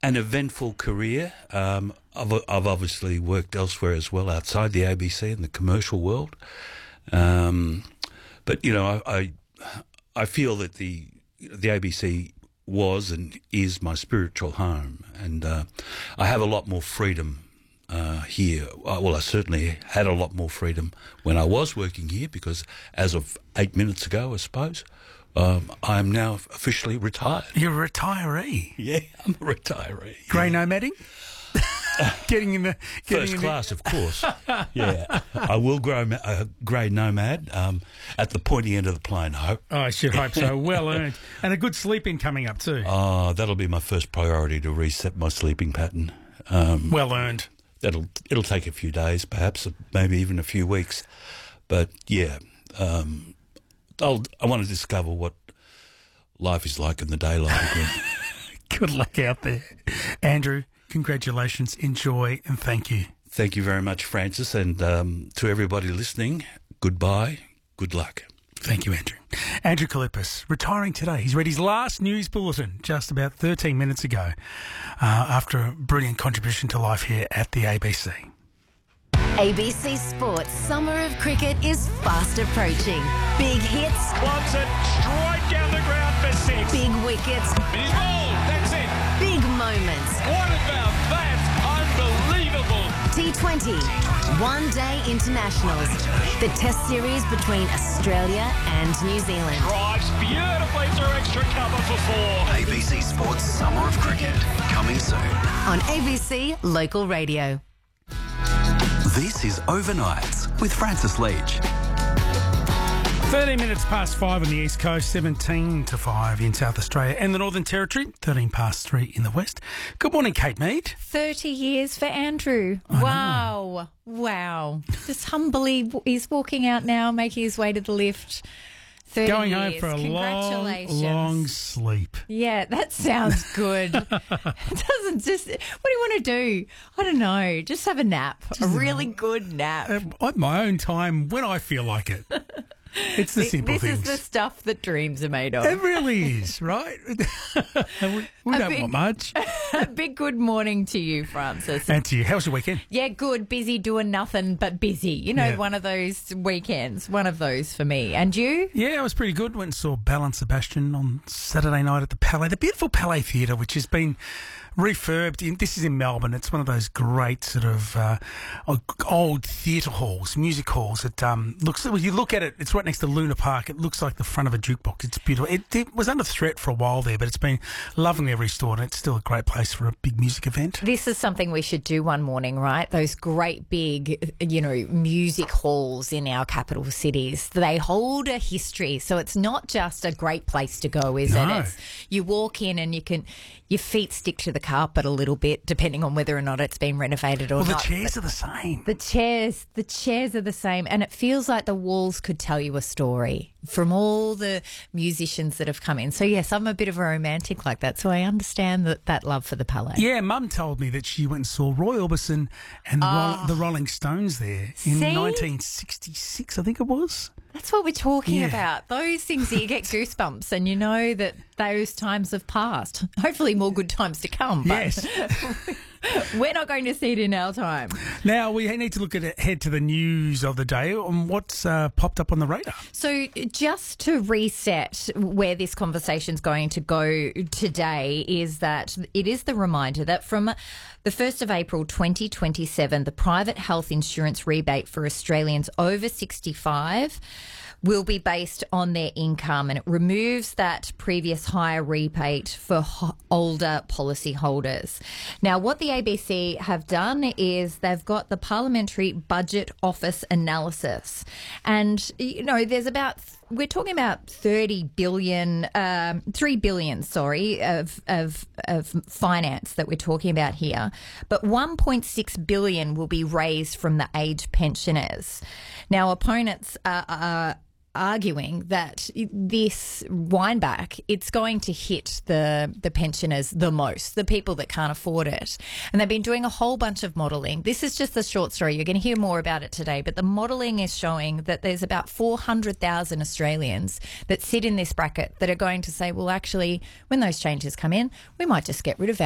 an eventful career. I've obviously worked elsewhere as well, outside the ABC in the commercial world. But I feel that the ABC was and is my spiritual home, and I have a lot more freedom here. Well, I certainly had a lot more freedom when I was working here, because as of 8 minutes ago, I suppose, I am now officially retired. You're a retiree. Yeah, I'm a retiree. Grey nomading? Getting in the First class, of course. Yeah, I will grow a grey nomad at the pointy end of the plane, I hope. Oh, I should hope so. Well earned. And a good sleep-in coming up too. Oh, that'll be my first priority, to reset my sleeping pattern. Well earned. It'll take a few days, perhaps, maybe even a few weeks. But yeah, I want to discover what life is like in the daylight again. Good luck out there. Andrew, congratulations, enjoy, and thank you. Thank you very much, Francis, and to everybody listening, goodbye, good luck. Thank you, Andrew. Andrew Kalipis, retiring today. He's read his last news bulletin just about 13 minutes ago after a brilliant contribution to life here at the ABC. ABC Sports Summer of Cricket is fast approaching. Big hits. Wants it straight down the ground for 6. Big wickets. He's bowled. That's it. Big moments. What about that? Unbelievable. T20. One-day internationals. The test series between Australia and New Zealand. Drives beautifully through extra cover for 4. ABC Sports Summer of Cricket, coming soon. On ABC Local Radio. This is Overnights with Francis Leach. 13 minutes past 5 on the East Coast, 17 to 5 in South Australia and the Northern Territory, 13 past 3 in the West. Good morning, Kate Mead. 30 years for Andrew. Wow. Just humbly, he's walking out now, making his way to the lift. 30 Going years. home for a Congratulations. long sleep. Yeah, that sounds good. It doesn't just... What do you want to do? I don't know. Just have a nap. A really good nap. At my own time, when I feel like it. It's the simple things. This is the stuff that dreams are made of. It really is, right? we don't want much. A big good morning to you, Francis. And to you. How was your weekend? Yeah, good. Busy doing nothing but busy. You know, Yeah. one of those weekends. One of those for me. And you? Yeah, it was pretty good. Went and saw Belle and Sebastian on Saturday night at the Palais, the beautiful Palais Theatre, which has been refurbed. This is in Melbourne. It's one of those great sort of old theatre halls, music halls. It looks, when you look at it, it's right next to Luna Park. It looks like the front of a jukebox. It's beautiful. It was under threat for a while there, but it's been lovingly restored, and it's still a great place for a big music event. This is something we should do one morning, right? Those great big, music halls in our capital cities. They hold a history, so it's not just a great place to go, is No. it? You walk in and your feet stick to the carpet a little bit, depending on whether or not it's been renovated or Well, not. the chairs are the same. The chairs are the same, and it feels like the walls could tell you a story from all the musicians that have come in. So yes, I'm a bit of a romantic like that, so I understand that love for the Palais. Yeah, Mum told me that she went and saw Roy Orbison and the Rolling Stones there in See? 1966, I think it was. That's what we're talking Yeah. about. Those things that you get goosebumps and you know that those times have passed. Hopefully more good times to come. But Yes. we're not going to see it in our time. Now, we need to look at ahead to the news of the day on what's popped up on the radar. So just to reset where this conversation's going to go today is that it is the reminder that from the 1st of April 2027, the private health insurance rebate for Australians over 65 will be based on their income, and it removes that previous higher rebate for older policyholders. Now, what the ABC have done is they've got the Parliamentary Budget Office analysis, and there's we're talking about 3 billion, of finance that we're talking about here, but 1.6 billion will be raised from the aged pensioners. Now, opponents are arguing that this windback, it's going to hit the pensioners the most, the people that can't afford it. And they've been doing a whole bunch of modelling. This is just a short story. You're going to hear more about it today, but the modelling is showing that there's about 400,000 Australians that sit in this bracket that are going to say, well, actually, when those changes come in, we might just get rid of our